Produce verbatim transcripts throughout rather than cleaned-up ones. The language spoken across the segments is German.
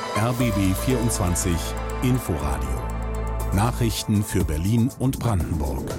R B B vierundzwanzig Inforadio. Nachrichten für Berlin und Brandenburg.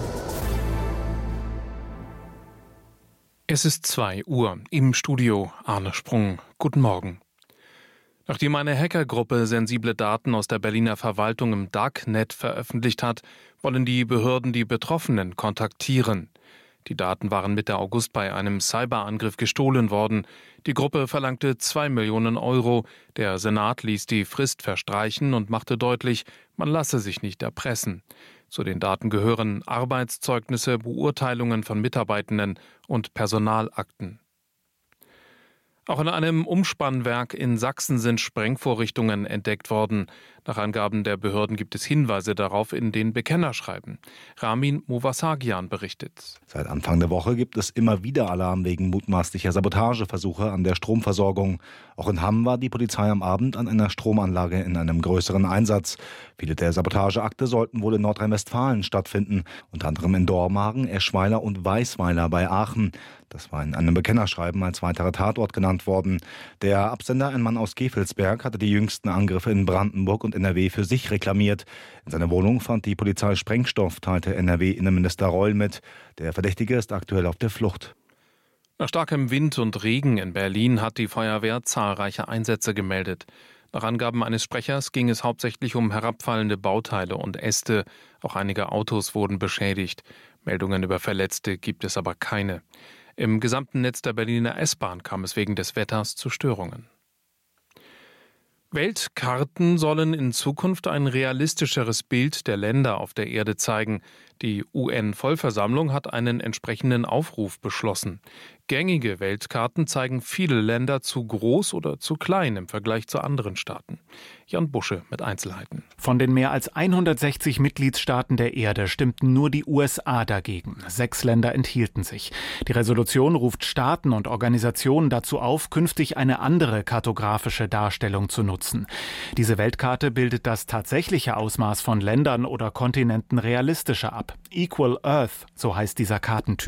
Es ist zwei Uhr. Im Studio Arne Sprung. Guten Morgen. Nachdem eine Hackergruppe sensible Daten aus der Berliner Verwaltung im Darknet veröffentlicht hat, wollen die Behörden die Betroffenen kontaktieren. Die Daten waren Mitte August bei einem Cyberangriff gestohlen worden. Die Gruppe verlangte zwei Millionen Euro. Der Senat ließ die Frist verstreichen und machte deutlich, man lasse sich nicht erpressen. Zu den Daten gehören Arbeitszeugnisse, Beurteilungen von Mitarbeitenden und Personalakten. Auch in einem Umspannwerk in Sachsen sind Sprengvorrichtungen entdeckt worden. Nach Angaben der Behörden gibt es Hinweise darauf in den Bekennerschreiben. Ramin Movasagian berichtet. Seit Anfang der Woche gibt es immer wieder Alarm wegen mutmaßlicher Sabotageversuche an der Stromversorgung. Auch in Hamm war die Polizei am Abend an einer Stromanlage in einem größeren Einsatz. Viele der Sabotageakte sollten wohl in Nordrhein-Westfalen stattfinden, unter anderem in Dormagen, Eschweiler und Weisweiler bei Aachen. Das war in einem Bekennerschreiben als weiterer Tatort genannt worden. Der Absender, ein Mann aus Gevelsberg, hatte die jüngsten Angriffe in Brandenburg und N R W für sich reklamiert. In seiner Wohnung fand die Polizei Sprengstoff, teilte N R W-Innenminister Reul mit. Der Verdächtige ist aktuell auf der Flucht. Nach starkem Wind und Regen in Berlin hat die Feuerwehr zahlreiche Einsätze gemeldet. Nach Angaben eines Sprechers ging es hauptsächlich um herabfallende Bauteile und Äste. Auch einige Autos wurden beschädigt. Meldungen über Verletzte gibt es aber keine. Im gesamten Netz der Berliner S-Bahn kam es wegen des Wetters zu Störungen. Weltkarten sollen in Zukunft ein realistischeres Bild der Länder auf der Erde zeigen. Die U N-Vollversammlung hat einen entsprechenden Aufruf beschlossen. Gängige Weltkarten zeigen viele Länder zu groß oder zu klein im Vergleich zu anderen Staaten. Jan Busche mit Einzelheiten. Von den mehr als hundertsechzig Mitgliedstaaten der Erde stimmten nur die U S A dagegen. Sechs Länder enthielten sich. Die Resolution ruft Staaten und Organisationen dazu auf, künftig eine andere kartografische Darstellung zu nutzen. Diese Weltkarte bildet das tatsächliche Ausmaß von Ländern oder Kontinenten realistischer ab. Equal Earth, so heißt dieser Kartentyp.